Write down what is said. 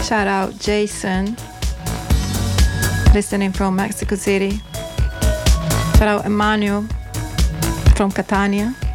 Shout out Jason, listening from Mexico City. Shout out Emmanuel from Catania.